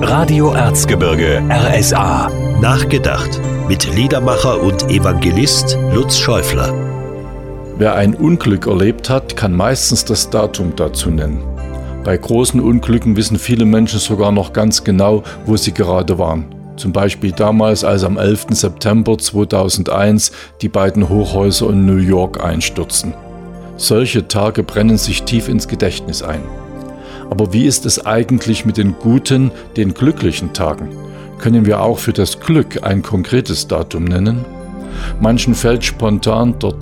Radio Erzgebirge RSA. Nachgedacht mit Liedermacher und Evangelist Lutz Schäufler. Wer ein Unglück erlebt hat, kann meistens das Datum dazu nennen. Bei großen Unglücken wissen viele Menschen sogar noch ganz genau, wo sie gerade waren. Zum Beispiel damals, als am 11. September 2001 die beiden Hochhäuser in New York einstürzten. Solche Tage brennen sich tief ins Gedächtnis ein. Aber wie ist es eigentlich mit den guten, den glücklichen Tagen? Können wir auch für das Glück ein konkretes Datum nennen? Manchen fällt spontan der